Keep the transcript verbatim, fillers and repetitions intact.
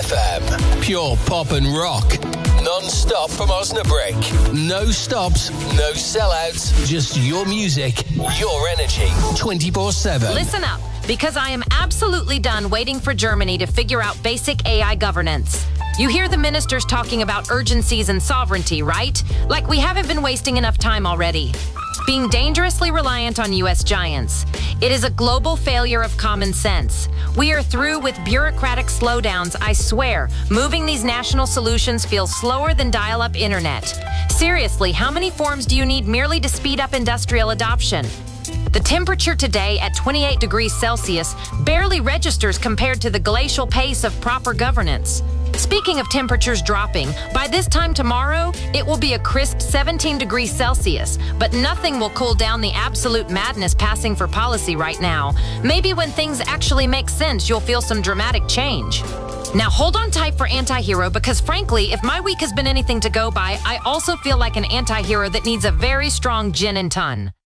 F M. Pure pop and rock. Non-stop from Osnabrück. No stops, no sellouts. Just your music, your energy. twenty-four seven. Listen up, because I am absolutely done waiting for Germany to figure out basic A I governance. You hear the ministers talking about urgencies and sovereignty, right? Like we haven't been wasting enough time already. Being dangerously reliant on U S giants. It is a global failure of common sense. We are through with bureaucratic slowdowns, I swear. Moving these national solutions feels slower than dial-up internet. Seriously, how many forms do you need merely to speed up industrial adoption? The temperature today at twenty-eight degrees Celsius barely registers compared to the glacial pace of proper governance. Speaking of temperatures dropping, by this time tomorrow, it will be a crisp seventeen degrees Celsius, but nothing will cool down the absolute madness passing for policy right now. Maybe when things actually make sense, you'll feel some dramatic change. Now hold on tight for Anti-Hero, because frankly, if my week has been anything to go by, I also feel like an anti-hero that needs a very strong gin and ton.